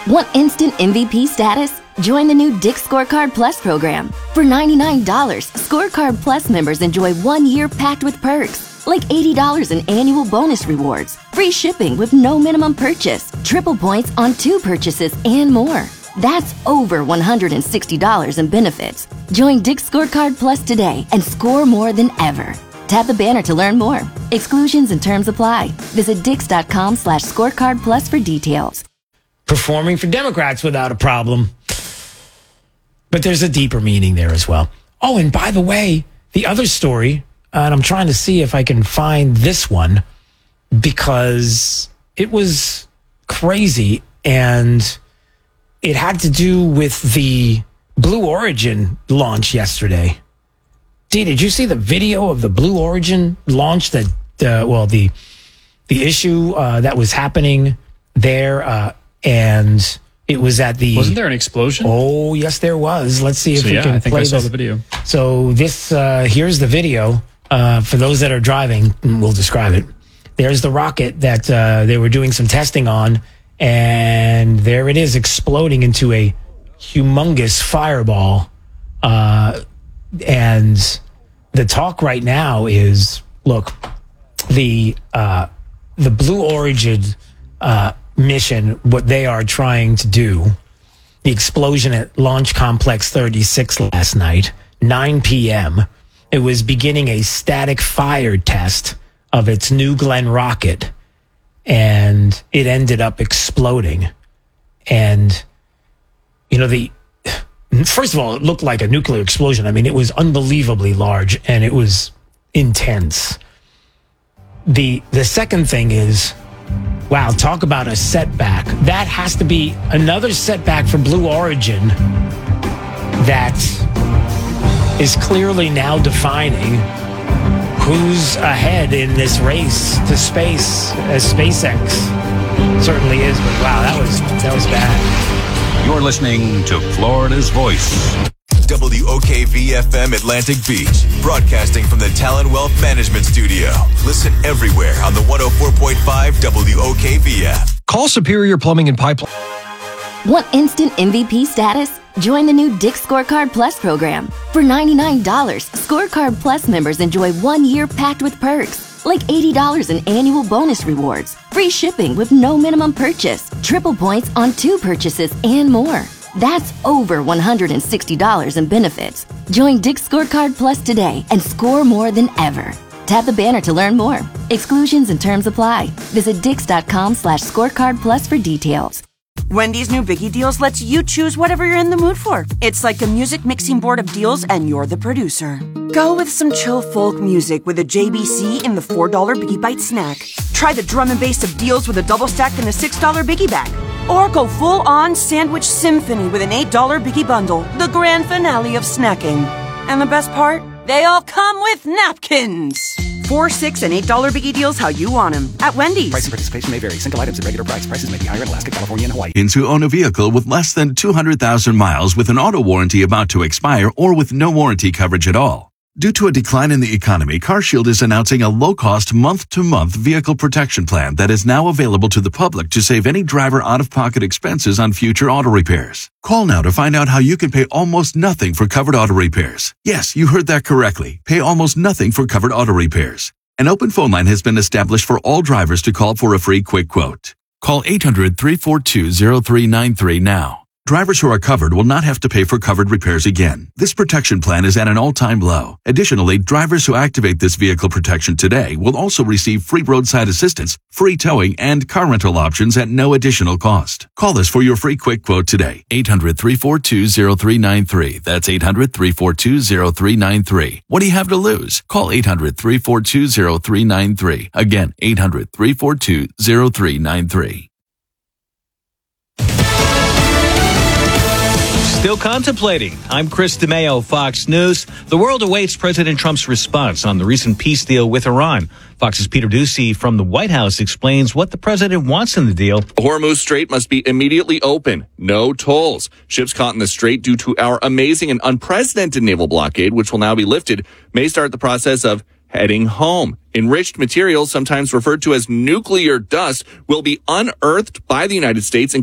Want instant MVP status? Join the new Dick's Scorecard Plus program. For $99, Scorecard Plus members enjoy 1 year packed with perks, like $80 in annual bonus rewards, free shipping with no minimum purchase, triple points on 2 purchases, and more. That's over $160 in benefits. Join Dick's Scorecard Plus today and score more than ever. Tap the banner to learn more. Exclusions and terms apply. Visit dix.com/scorecard plus for details. Performing for Democrats without a problem. But there's a deeper meaning there as well. Oh, and by the way, the other story, and I'm trying to see if I can find this one because it was crazy and it had to do with the Blue Origin launch yesterday. Dee, did you see the video of the Blue Origin launch that, the issue that was happening there? And it was at the... Wasn't there an explosion? Oh, yes, there was. Let's see if we can I think play I saw this. the video. So this, here's the video. For those that are driving, we'll describe it. There's the rocket that they were doing some testing on, and there it is exploding into a humongous fireball. And the talk right now is, look, the Blue Origin mission, what they are trying to do, the explosion at Launch Complex 36 last night, 9 p.m., it was beginning a static fire test of its New Glenn rocket, and it ended up exploding. And, first of all, it looked like a nuclear explosion. I mean, it was unbelievably large, and it was intense. The second thing is, wow, talk about a setback. That has to be another setback for Blue Origin that is clearly now defining who's ahead in this race to space, as SpaceX certainly is. But wow, that was bad. You're listening to Florida's Voice. WOKV-FM Atlantic Beach, broadcasting from the Talon Wealth Management Studio. Listen everywhere on the 104.5 WOKV app. Call Superior Plumbing and Pipeline. Want instant MVP status? Join the new Dick's Scorecard Plus program. For $99, Scorecard Plus members enjoy 1 year packed with perks, like $80 in annual bonus rewards, free shipping with no minimum purchase, triple points on 2 purchases, and more. That's over $160 in benefits. Join Dick's Scorecard Plus today and score more than ever. Tap the banner to learn more. Exclusions and terms apply. Visit dix.com/scorecard plus for details. Wendy's new Biggie Deals lets you choose whatever you're in the mood for. It's like a music mixing board of deals and you're the producer. Go with some chill folk music with a JBC in the $4 Biggie Bite snack. Try the drum and bass of deals with a double stack in the $6 Biggie bag. Or go full-on sandwich symphony with an $8 Biggie bundle, the grand finale of snacking. And the best part? They all come with napkins. $4, $6, and $8 Biggie Deals how you want them at Wendy's. Price and participation may vary. Single items at regular price. Prices may be higher in Alaska, California, and Hawaii. To own a vehicle with less than 200,000 miles with an auto warranty about to expire or with no warranty coverage at all. Due to a decline in the economy, CarShield is announcing a low-cost month-to-month vehicle protection plan that is now available to the public to save any driver out-of-pocket expenses on future auto repairs. Call now to find out how you can pay almost nothing for covered auto repairs. Yes, you heard that correctly. Pay almost nothing for covered auto repairs. An open phone line has been established for all drivers to call for a free quick quote. Call 800-342-0393 now. Drivers who are covered will not have to pay for covered repairs again. This protection plan is at an all-time low. Additionally, drivers who activate this vehicle protection today will also receive free roadside assistance, free towing, and car rental options at no additional cost. Call us for your free quick quote today. 800-342-0393. That's 800-342-0393. What do you have to lose? Call 800-342-0393. Again, 800-342-0393. Still contemplating. I'm Chris DeMeo, Fox News. The world awaits President Trump's response on the recent peace deal with Iran. Fox's Peter Doocy from the White House explains what the president wants in the deal. Hormuz Strait must be immediately open. No tolls. Ships caught in the strait due to our amazing and unprecedented naval blockade, which will now be lifted, may start the process of heading home. Enriched materials, sometimes referred to as nuclear dust, will be unearthed by the United States,